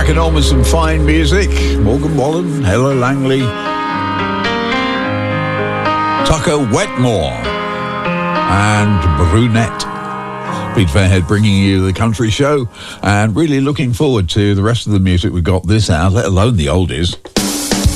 Cracking on with some fine music. Morgan Wallen, Ella Langley, Tucker Wetmore, and Brunette. Pete Fairhead bringing you the country show, and really looking forward to the rest of the music we've got this hour, let alone the oldies.